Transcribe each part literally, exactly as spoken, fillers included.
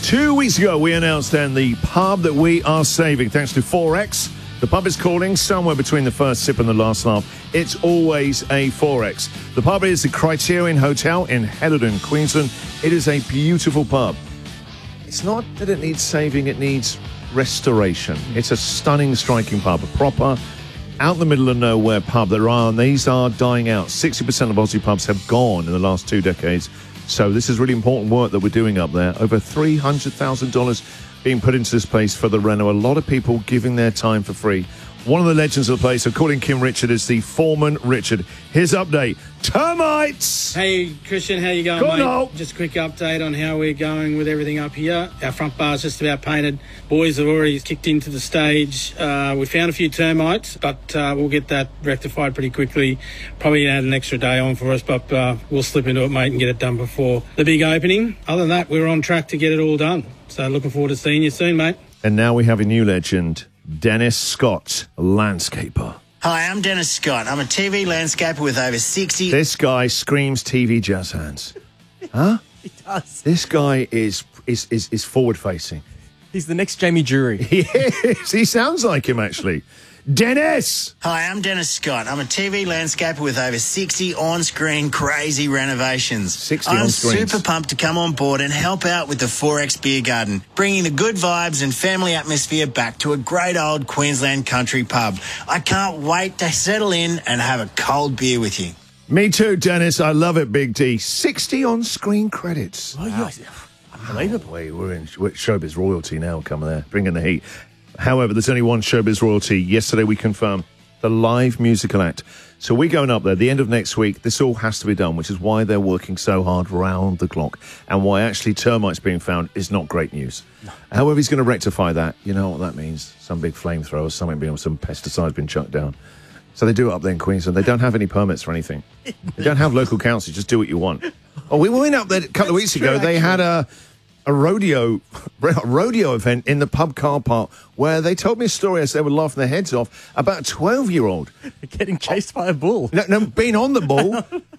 Two weeks ago, we announced then the pub that we are saving, thanks to four X. The pub is calling somewhere between the first sip and the last laugh. It's always a four X. The pub is the Criterion Hotel in Heatherden, Queensland. It is a beautiful pub. It's not that it needs saving, it needs restoration. It's a stunning, striking pub, a proper, out in the middle of nowhere pub. There are, and these are dying out. sixty percent of Aussie pubs have gone in the last two decades. So this is really important work that we're doing up there. Over three hundred thousand dollars being put into this place for the reno. A lot of people giving their time for free. One of the legends of the place, according to Kim Richard, is the Foreman Richard. His update. Termites! Hey, Christian, how you going, Good mate? now. Just a quick update on how we're going with everything up here. Our front bar's just about painted. Boys have already kicked into the stage. Uh, we found a few termites, but uh, we'll get that rectified pretty quickly. Probably add an extra day on for us, but uh, we'll slip into it, mate, and get it done before the big opening. Other than that, we're on track to get it all done. So looking forward to seeing you soon, mate. And now we have a new legend, Dennis Scott, landscaper. Hi, I'm Dennis Scott. I'm a T V landscaper with over sixty... This guy screams T V jazz hands. Huh? He does. This guy is is is, is forward-facing. He's the next Jamie Drury. He is. He sounds like him, actually. Dennis! Hi, I'm Dennis Scott. I'm a T V landscaper with over sixty on-screen crazy renovations. sixty I'm on-screens. super pumped to come on board and help out with the four X Beer Garden, bringing the good vibes and family atmosphere back to a great old Queensland country pub. I can't wait to settle in and have a cold beer with you. Me too, Dennis. I love it, Big D. sixty on-screen credits. Oh, yes. Unbelievable. Wait, we're in we're showbiz royalty now, coming there, bringing the heat. However, there's only one showbiz royalty. Yesterday we confirmed the live musical act. So we're going up there the end of next week. This all has to be done, which is why they're working so hard round the clock and why actually termites being found is not great news. No. However, he's going to rectify that. You know what that means? Some big flamethrower, something being, some pesticides being chucked down. So they do it up there in Queensland. They don't have any permits for anything. They don't have local council. Just do what you want. Oh, we went up there a couple of weeks ago. They had a... a rodeo a rodeo event in the pub car park where they told me a story as they were laughing their heads off about a twelve-year-old. Getting chased by a bull. No, no, being on the bull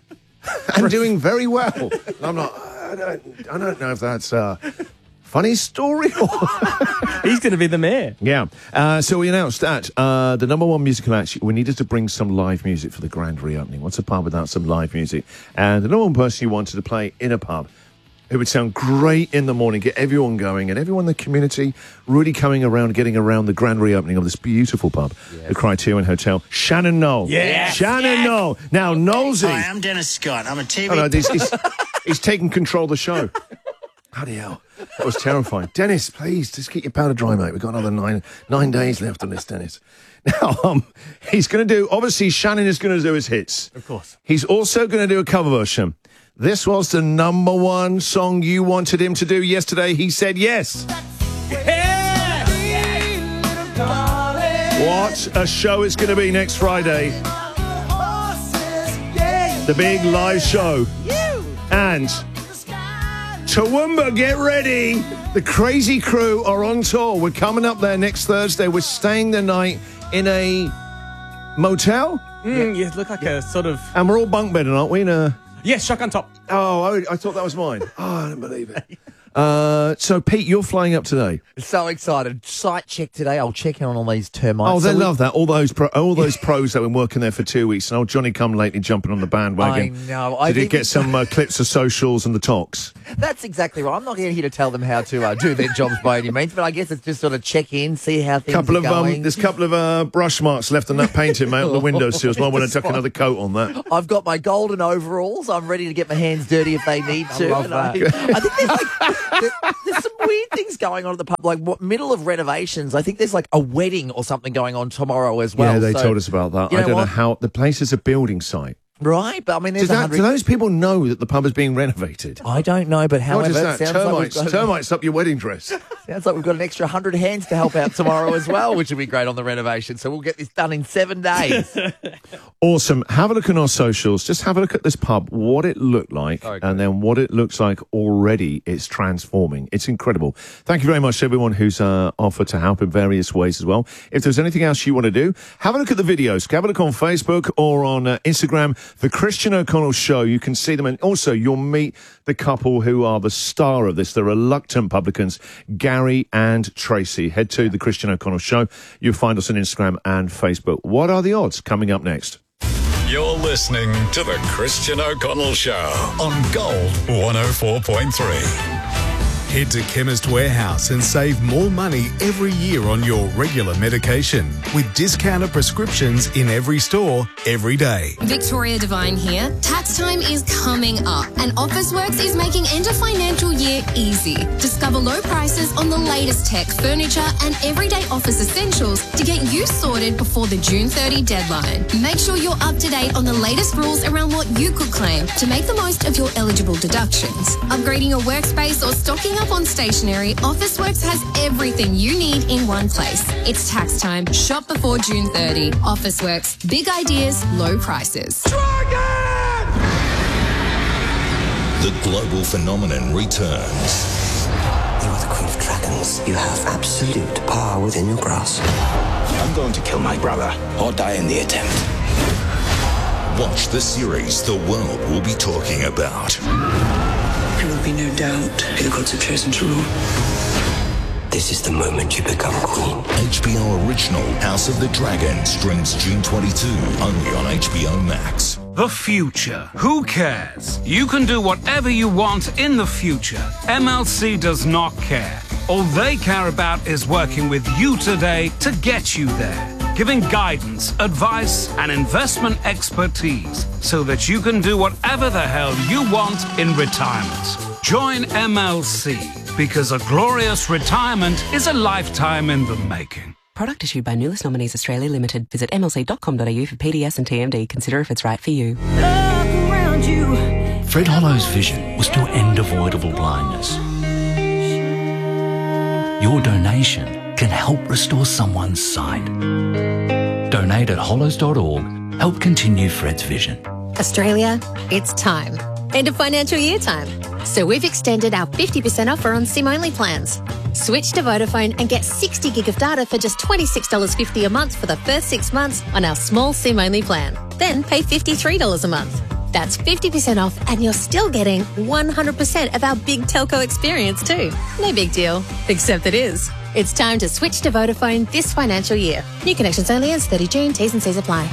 and doing very well. And I'm like, I don't, I don't know if that's a funny story or... He's going to be the mayor. Yeah. Uh, so we announced that uh, the number one musical act, we needed to bring some live music for the grand reopening. What's a pub without some live music? And the number one person you wanted to play in a pub, it would sound great in the morning, get everyone going, and everyone in the community really coming around, getting around the grand reopening of this beautiful pub, yes. The Criterion Hotel. Shannon Knoll. Yes. Shannon yes. Knoll. Now, Knowlesy. Hi, I'm Dennis Scott. I'm a T V... Oh, no, he's, he's, he's taking control of the show. Bloody hell. That was terrifying. Dennis, please, just keep your powder dry, mate. We've got another nine nine days left on this, Dennis. Now, um, he's going to do... Obviously, Shannon is going to do his hits. Of course. He's also going to do a cover version. This was the number one song you wanted him to do yesterday. He said yes. Yeah. What a show it's going to be next Friday. The big live show. And Toowoomba, get ready. The Crazy Crew are on tour. We're coming up there next Thursday. We're staying the night in a motel. Mm, yeah, look like yeah. a sort of... And we're all bunk bedding, aren't we? In a... Yes, shotgun top. Oh, I, I thought that was mine. Oh, I don't believe it. Uh, so, Pete, you're flying up today. So excited. Site check today. I'll check in on all these termites. Oh, they so love that. All those pro, all those pros that have been working there for two weeks. And old Johnny come lately jumping on the bandwagon. I know. I Did he think get some uh, clips of socials and the talks? That's exactly right. I'm not here to tell them how to uh, do their jobs by any means, but I guess it's just sort of check in, see how things Couple are of going. um, there's a couple of uh, brush marks left on that painting, mate, on the windowsills. Might want to tuck another coat on that. I've got my golden overalls. I'm ready to get my hands dirty if they need to. I love And that. I, I think there's like there, there's some weird things going on at the pub, like what, middle of renovations. I think there's like a wedding or something going on tomorrow as well. Yeah, they so, told us about that. you I know don't know what? how the place is a building site. Right, but I mean, there's Does a that, do hundred. those people know that the pub is being renovated? I don't know, but What however, is it that? sounds Termites, like we've got, termites up your wedding dress. sounds like we've got an extra hundred hands to help out tomorrow as well, which will be great on the renovation. So we'll get this done in seven days. Awesome. Have a look on our socials. Just have a look at this pub, what it looked like, Okay. and then what it looks like already. It's transforming. It's incredible. Thank you very much to everyone who's uh, offered to help in various ways as well. If there's anything else you want to do, have a look at the videos. Have a look on Facebook or on uh, Instagram, The Christian O'Connell Show. You can see them, and also you'll meet the couple who are the star of this, the reluctant publicans, Gary and Tracy. Head to The Christian O'Connell Show. You'll find us on Instagram and Facebook. What are the odds? Coming up next. You're listening to The Christian O'Connell Show on Gold one oh four point three. Head to Chemist Warehouse and save more money every year on your regular medication with discounted prescriptions in every store, every day. Victoria Devine here. Tax time is coming up and Officeworks is making end of financial year easy. Discover low prices on the latest tech, furniture and everyday office essentials to get you sorted before the June thirtieth deadline. Make sure you're up to date on the latest rules around what you could claim to make the most of your eligible deductions. Upgrading your workspace or stocking up on stationery, Officeworks has everything you need in one place. It's tax time. Shop before June thirtieth. Officeworks. Big ideas, low prices. Dragon! The global phenomenon returns. You are the Queen of Dragons. You have absolute power within your grasp. I'm going to kill my brother or die in the attempt. Watch the series the world will be talking about. There will be no doubt who the gods have chosen to rule. This is the moment you become queen. H B O original House of the Dragon streams June twenty-second only on H B O Max. The future. Who cares? You can do whatever you want in the future. M L C does not care. All they care about is working with you today to get you there. Giving guidance, advice, and investment expertise so that you can do whatever the hell you want in retirement. Join M L C because a glorious retirement is a lifetime in the making. Product issued by Nulis Nominees Australia Limited. Visit m l c dot com dot a u for P D S and T M D. Consider if it's right for you. Look around you. Fred Hollow's vision was to end avoidable blindness. Your donation can help restore someone's sight. Donate at hollows dot org. Help continue Fred's vision. Australia, it's time. End of financial year time. So we've extended our fifty percent offer on SIM-only plans. Switch to Vodafone and get sixty gig of data for just twenty-six dollars fifty a month for the first six months on our small SIM-only plan. Then pay fifty-three dollars a month. That's fifty percent off and you're still getting one hundred percent of our big telco experience too. No big deal, except it is. It's time to switch to Vodafone this financial year. New connections only as thirtieth of June. T's and C's apply.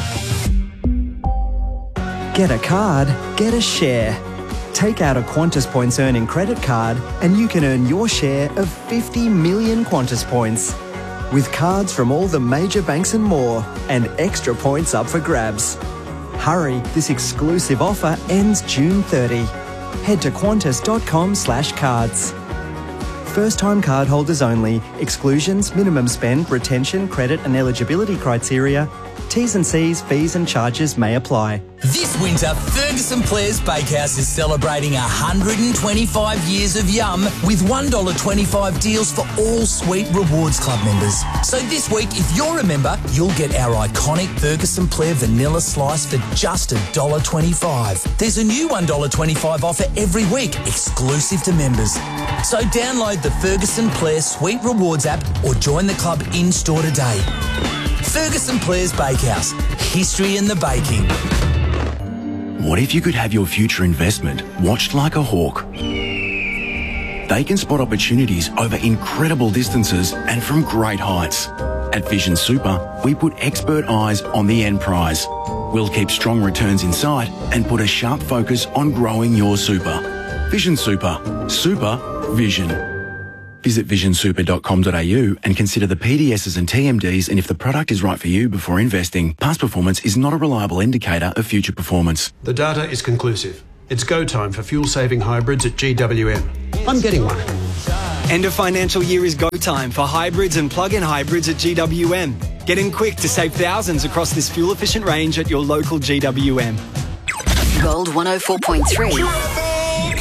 Get a card, get a share. Take out a Qantas Points earning credit card and you can earn your share of fifty million Qantas Points. With cards from all the major banks and more, and extra points up for grabs. Hurry, this exclusive offer ends June thirtieth. Head to qantas dot com slash cards. First-time cardholders only. Exclusions, minimum spend, retention, credit and eligibility criteria. T's and C's, fees and charges may apply. This winter, Ferguson Players Bakehouse is celebrating one hundred twenty-five years of yum with one dollar twenty-five deals for all Sweet Rewards Club members. So this week, if you're a member, you'll get our iconic Ferguson Player Vanilla Slice for just one dollar twenty-five. There's a new one dollar twenty-five offer every week, exclusive to members. So download the Ferguson Player Sweet Rewards app or join the club in-store today. Ferguson Players Bakehouse. History in the baking. What if you could have your future investment watched like a hawk? They can spot opportunities over incredible distances and from great heights. At Vision Super, we put expert eyes on the end prize. We'll keep strong returns in sight and put a sharp focus on growing your super. Vision Super. Super Vision. Visit vision super dot com dot a u and consider the P D Ss and T M Ds and if the product is right for you before investing. Past performance is not a reliable indicator of future performance. The data is conclusive. It's go time for fuel-saving hybrids at G W M. I'm getting one. End of financial year is go time for hybrids and plug-in hybrids at G W M. Get in quick to save thousands across this fuel-efficient range at your local G W M. Gold one oh four point three.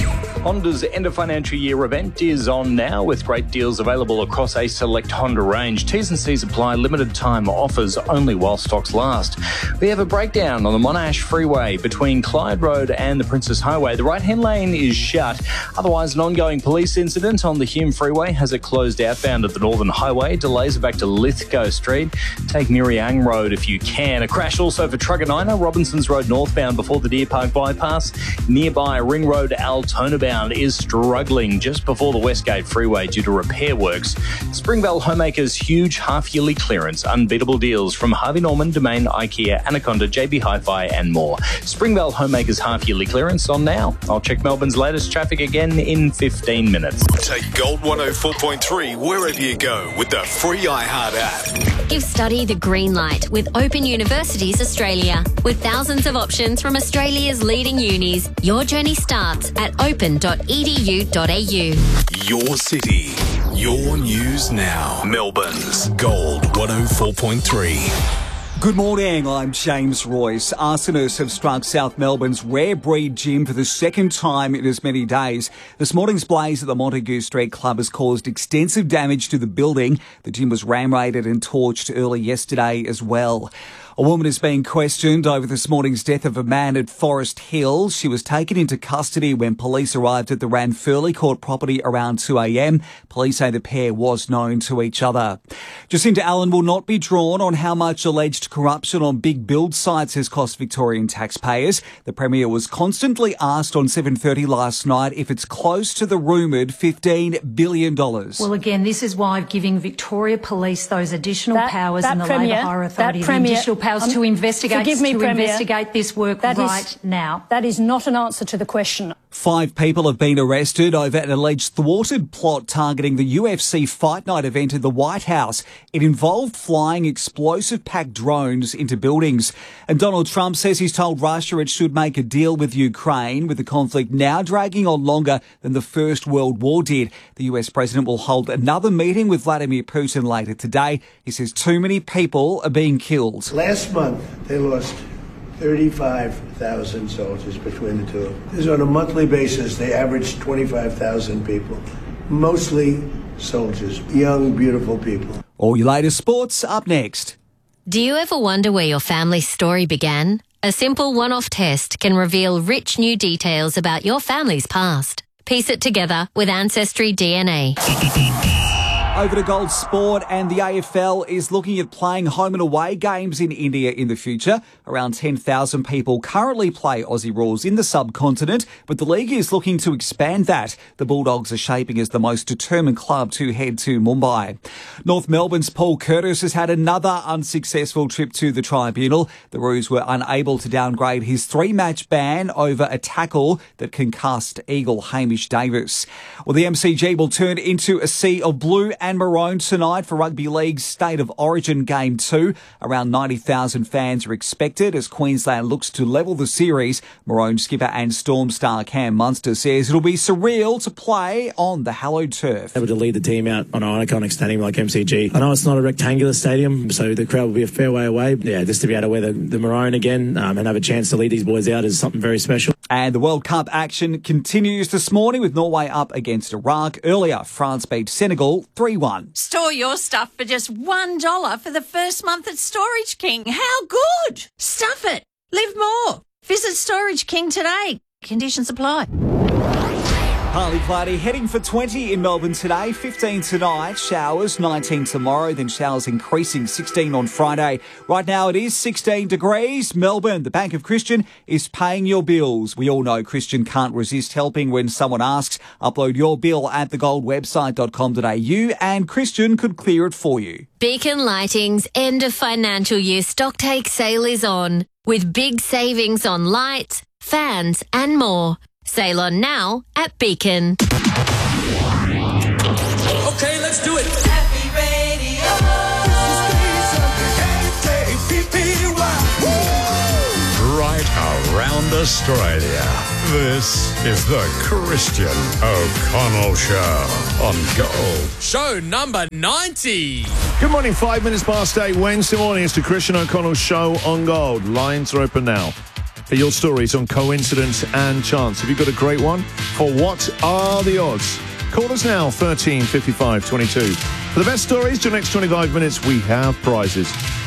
Honda's end of financial year event is on now with great deals available across a select Honda range. T's and C's apply, limited time offers only while stocks last. We have a breakdown on the Monash Freeway between Clyde Road and the Princess Highway. The right-hand lane is shut. Otherwise, an ongoing police incident on the Hume Freeway has it closed outbound at the Northern Highway. Delays are back to Lithgow Street. Take Miriang Road if you can. A crash also for Truganina, Robinsons Road northbound before the Deer Park bypass. Nearby Ring Road Altona bound is struggling just before the Westgate Freeway due to repair works. Springvale Homemakers' huge half-yearly clearance. Unbeatable deals from Harvey Norman, Domain, IKEA, Anaconda, J B Hi-Fi and more. Springvale Homemakers' half-yearly clearance on now. I'll check Melbourne's latest traffic again in fifteen minutes. Take Gold one oh four point three wherever you go with the free iHeart app. Give study the green light with Open Universities Australia. With thousands of options from Australia's leading unis, your journey starts at open dot e d u dot a u. Your city, your news now. Melbourne's Gold one oh four point three. Good morning, I'm James Royce. Arsonists have struck South Melbourne's rare breed gym for the second time in as many days. This morning's blaze at the Montague Street Club has caused extensive damage to the building. The gym was ram raided and torched early yesterday as well. A woman is being questioned over this morning's death of a man at Forest Hill. She was taken into custody when police arrived at the Ranfurly Court property around two a m. Police say the pair was known to each other. Jacinta Allen will not be drawn on how much alleged corruption on big build sites has cost Victorian taxpayers. The Premier was constantly asked on seven thirty last night if it's close to the rumoured fifteen billion dollars. Well, again, this is why giving Victoria Police those additional that, powers that and the Premier, Labour Hire Authority, that Premier, the additional powers um, to investigate, forgive me, to Premier, investigate this work that right is, now. That is not an answer to the question. Five people have been arrested over an alleged thwarted plot targeting the U F C Fight Night event at the White House. It involved flying explosive-packed drones into buildings. And Donald Trump says he's told Russia it should make a deal with Ukraine, with the conflict now dragging on longer than the First World War did. The U S president will hold another meeting with Vladimir Putin later today. He says too many people are being killed. Last month, they lost thirty-five thousand soldiers between the two. This is on a monthly basis. They averaged twenty-five thousand people, mostly soldiers, young, beautiful people. All your latest sports up next. Do you ever wonder where your family's story began? A simple one-off test can reveal rich new details about your family's past. Piece it together with Ancestry D N A. Over to Gold Sport, and the A F L is looking at playing home and away games in India in the future. Around ten thousand people currently play Aussie rules in the subcontinent, but the league is looking to expand that. The Bulldogs are shaping as the most determined club to head to Mumbai. North Melbourne's Paul Curtis has had another unsuccessful trip to the tribunal. The Roos were unable to downgrade his three-match ban over a tackle that concussed Eagle Hamish Davis. Well, the M C G will turn into a sea of blue and maroon tonight for Rugby League's State of Origin Game two. Around ninety thousand fans are expected as Queensland looks to level the series. Maroon skipper and Storm star Cam Munster says it'll be surreal to play on the hallowed turf. Able to lead the team out on an iconic stadium like M C G. I know it's not a rectangular stadium, so the crowd will be a fair way away. Yeah, just to be able to wear the, the maroon again um, and have a chance to lead these boys out is something very special. And the World Cup action continues this morning with Norway up against Iraq. Earlier, France beat Senegal three one. Store your stuff for just one dollar for the first month at Storage King. How good! Stuff it! Live more! Visit Storage King today. Conditions apply. Partly cloudy, heading for twenty in Melbourne today, fifteen tonight, showers, nineteen tomorrow, then showers increasing, sixteen on Friday. Right now it is sixteen degrees. Melbourne, the Bank of Christian is paying your bills. We all know Christian can't resist helping when someone asks. Upload your bill at the gold website dot com dot a u and Christian could clear it for you. Beacon Lighting's end of financial year stocktake sale is on, with big savings on lights, fans and more. Sail on now at Beacon. Okay, let's do it. Happy Radio. Right around Australia. This is the Christian O'Connell Show on Gold. Show number ninety. Good morning, five minutes past eight, Wednesday morning. It's the Christian O'Connell Show on Gold. Lines are open now. for your stories on coincidence and chance. Have you got a great one for What Are the Odds? Call us now, thirteen fifty-five twenty-two. For the best stories, your next twenty-five minutes, we have prizes.